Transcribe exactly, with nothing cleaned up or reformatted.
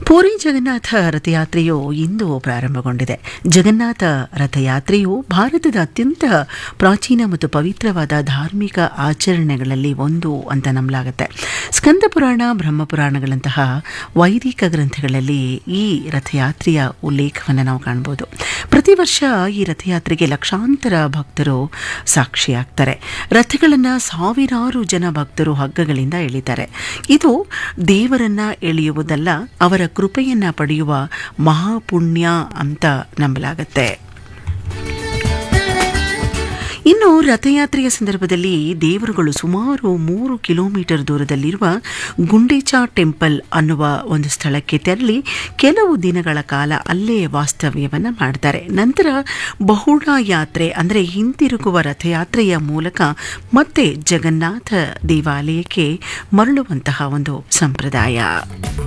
ಪುರಿ ಜಗನ್ನಾಥ ರಥಯಾತ್ರೆಯು ಇಂದು ಪ್ರಾರಂಭಗೊಂಡಿದೆ. ಜಗನ್ನಾಥ ರಥಯಾತ್ರೆಯು ಭಾರತದ ಅತ್ಯಂತ ಪ್ರಾಚೀನ ಮತ್ತು ಪವಿತ್ರವಾದ ಧಾರ್ಮಿಕ ಆಚರಣೆಗಳಲ್ಲಿ ಒಂದು ಅಂತ ನಂಬಲಾಗುತ್ತೆ. ಸ್ಕಂದ ಪುರಾಣ, ಬ್ರಹ್ಮಪುರಾಣಗಳಂತಹ ವೈದಿಕ ಗ್ರಂಥಗಳಲ್ಲಿ ಈ ರಥಯಾತ್ರೆಯ ಉಲ್ಲೇಖವನ್ನು ನಾವು ಕಾಣಬಹುದು. ಪ್ರತಿ ವರ್ಷ ಈ ರಥಯಾತ್ರೆಗೆ ಲಕ್ಷಾಂತರ ಭಕ್ತರು ಸಾಕ್ಷಿಯಾಗ್ತಾರೆ. ರಥಗಳನ್ನು ಸಾವಿರಾರು ಜನ ಭಕ್ತರು ಹಗ್ಗಗಳಿಂದ ಎಳಿತಾರೆ. ಇದು ದೇವರನ್ನ ಎಳೆಯುವುದಲ್ಲ, ಅವರ ಕೃಪೆಯನ್ನ ಪಡೆಯುವ ಮಹಾಪುಣ್ಯ ಅಂತ ನಂಬಲಾಗತ್ತೆ. ಇನ್ನು ರಥಯಾತ್ರೆಯ ಸಂದರ್ಭದಲ್ಲಿ ದೇವರುಗಳು ಸುಮಾರು ಮೂರು ಕಿಲೋಮೀಟರ್ ದೂರದಲ್ಲಿರುವ ಗುಂಡೇಚಾ ಟೆಂಪಲ್ ಅನ್ನುವ ಒಂದು ಸ್ಥಳಕ್ಕೆ ತೆರಳಿ ಕೆಲವು ದಿನಗಳ ಕಾಲ ಅಲ್ಲೇ ವಾಸ್ತವ್ಯವನ್ನು ಮಾಡ್ತಾರೆ. ನಂತರ ಬಹುಳ ಯಾತ್ರೆ ಅಂದರೆ ಹಿಂತಿರುಗುವ ರಥಯಾತ್ರೆಯ ಮೂಲಕ ಮತ್ತೆ ಜಗನ್ನಾಥ ದೇವಾಲಯಕ್ಕೆ ಮರಳುವಂತಹ ಒಂದು ಸಂಪ್ರದಾಯ.